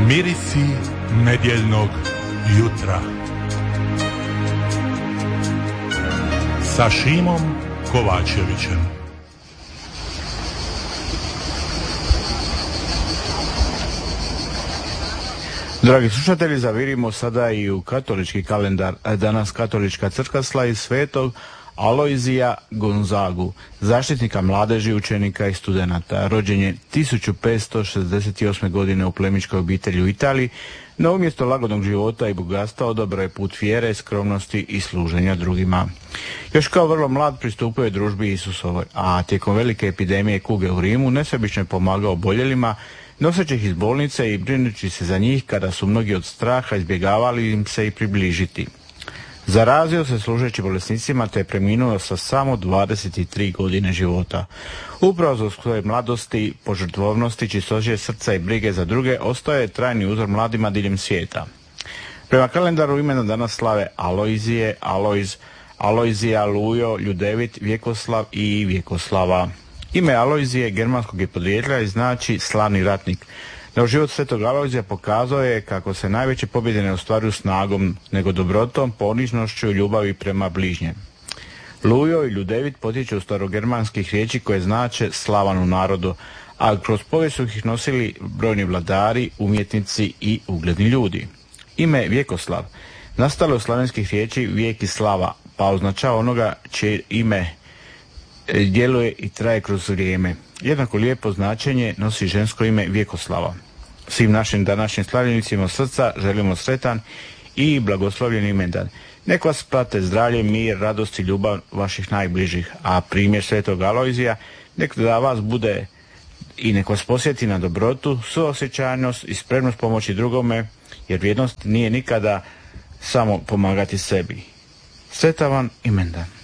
Mirisi nedjeljnog jutra sa Šimom Kovačevićem. Dragi slušatelji, zavirimo sada i u katolički kalendar. Danas katolička crkva slavi svetog Alojzija Gonzagu, zaštitnika mladeži, učenika i studenata. Rođen je 1568. godine u plemićkoj obitelji u Italiji, no umjesto lagodnog života i bogatstva odabrao je put vjere, skromnosti i služenja drugima. Još kao vrlo mlad pristupio je družbi Isusovoj, a tijekom velike epidemije kuge u Rimu nesebično je pomagao oboljelima, noseći ih iz bolnice i brinući se za njih kada su mnogi od straha izbjegavali im se i približiti. Zarazio se služeći bolesnicima te je preminuo sa samo 23 godine života. Upravo zbog svoje mladosti, požrtvovnosti, čistoće srca i brige za druge ostao je trajni uzor mladima diljem svijeta. Prema kalendaru imena danas slave Alojzije, Alojz, Alojzija, Lujo, Ljudevit, Vjekoslav i Vjekoslava. Ime Alojzije germanskog je podrijetla i znači slavni ratnik. No život svetog Alojzija pokazao je kako se najveće pobjede ne ostvaruju snagom, nego dobrotom, ponižnošću i ljubavi prema bližnjem. Lujo i Ljudevit potječu od starogermanskih riječi koje znače slavan u narodu, a kroz povijest su ih nosili brojni vladari, umjetnici i ugledni ljudi. Ime Vjekoslav nastalo je od slavenskih riječi vijek i slava, pa označava onoga čije ime djeluje i traje kroz vrijeme. Jednako lijepo značenje nosi žensko ime Vjekoslava. Svim našim današnjim slavljenicima srca želimo sretan i blagoslovljen imendan. Nek vas prate zdravlje, mir, radost i ljubav vaših najbližih, a primjer svetog Alojzija nek da vas bude i nek vas posjeti na dobrotu, suosjećajnost i spremnost pomoći drugome, jer vrijednost nije nikada samo pomagati sebi. Sretan vam imendan.